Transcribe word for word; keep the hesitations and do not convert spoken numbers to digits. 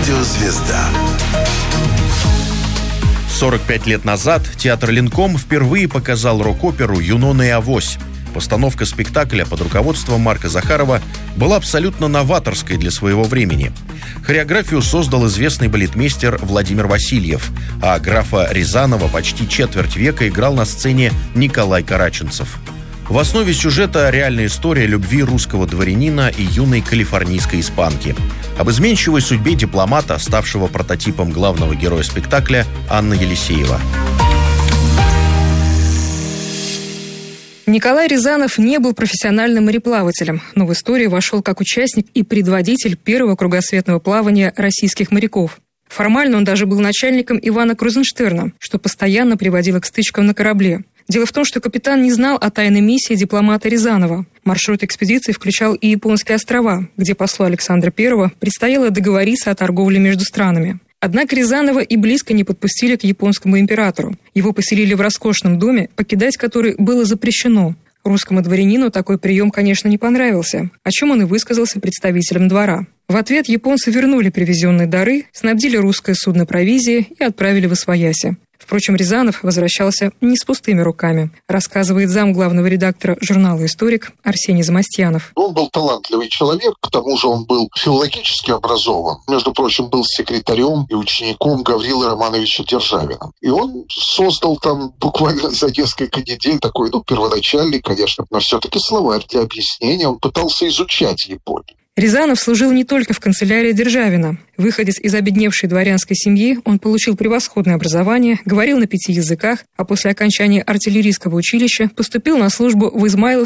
Радиозвезда. сорок пять лет назад театр Ленком впервые показал рок-оперу «Юнона и Авось». Постановка спектакля под руководством Марка Захарова была абсолютно новаторской для своего времени. Хореографию создал известный балетмейстер Владимир Васильев, а графа Рязанова почти четверть века играл на сцене Николай Караченцев. В основе сюжета реальная история любви русского дворянина и юной калифорнийской испанки. Об изменчивой судьбе дипломата, ставшего прототипом главного героя спектакля, Анна Елисеева. Николай Рязанов не был профессиональным мореплавателем, но в историю вошел как участник и предводитель первого кругосветного плавания российских моряков. Формально он даже был начальником Ивана Крузенштерна, что постоянно приводило к стычкам на корабле. Дело в том, что капитан не знал о тайной миссии дипломата Рязанова. Маршрут экспедиции включал и японские острова, где послу Александра Первого предстояло договориться о торговле между странами. Однако Рязанова и близко не подпустили к японскому императору. Его поселили в роскошном доме, покидать который было запрещено. Русскому дворянину такой прием, конечно, не понравился, о чем он и высказался представителям двора. В ответ японцы вернули привезенные дары, снабдили русское судно провизией и отправили в освояси. Впрочем, Рязанов возвращался не с пустыми руками, рассказывает зам главного редактора журнала «Историк» Арсений Замостьянов. Он был талантливый человек, к тому же он был филологически образован. Между прочим, был секретарем и учеником Гаврилы Романовича Державина. И он создал там буквально за несколько недель такой, ну, первоначальный, конечно, но все-таки словарь для объяснения. Он пытался изучать Японию. Рязанов служил не только в канцелярии Державина. Выходец из обедневшей дворянской семьи, он получил превосходное образование, говорил на пяти языках, а после окончания артиллерийского училища поступил на службу в Измайловский